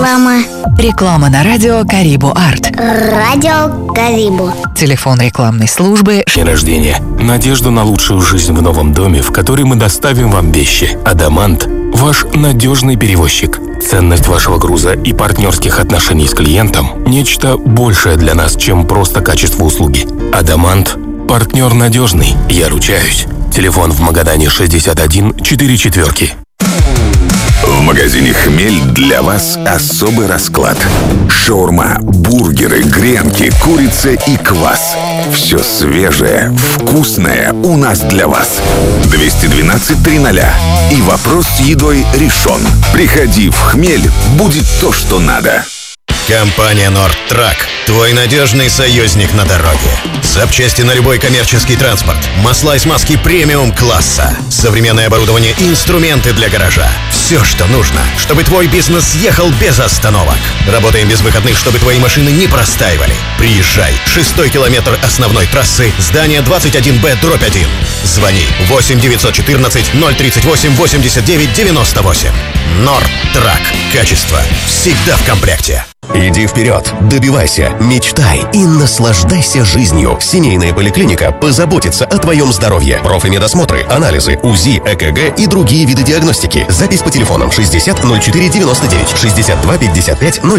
Реклама. Реклама на радио Карибу Арт. Радио Карибу. Телефон рекламной службы. День рождения. Надежду на лучшую жизнь в новом доме, в который мы доставим вам вещи. Адамант – ваш надежный перевозчик. Ценность вашего груза и партнерских отношений с клиентом – нечто большее для нас, чем просто качество услуги. Адамант – партнер надежный, я ручаюсь. Телефон в Магадане 61 44. В магазине «Хмель» для вас особый расклад. Шаурма, бургеры, гренки, курица и квас. Все свежее, вкусное у нас для вас. 212 300. И вопрос с едой решен. Приходи в «Хмель», будет то, что надо. Компания «Нордтрак» – твой надежный союзник на дороге. Запчасти на любой коммерческий транспорт, масла и смазки премиум-класса, современное оборудование и инструменты для гаража. Все, что нужно, чтобы твой бизнес ехал без остановок. Работаем без выходных, чтобы твои машины не простаивали. Приезжай. 6-й километр основной трассы, здание 21Б/1. Звони 8 914 038 89 98. «Нордтрак». Качество всегда в комплекте. Иди вперед, добивайся, мечтай и наслаждайся жизнью. Семейная поликлиника позаботится о твоем здоровье. Профмедосмотры, анализы, УЗИ, ЭКГ и другие виды диагностики. Запись по телефонам 60 04 99, 62 55 00.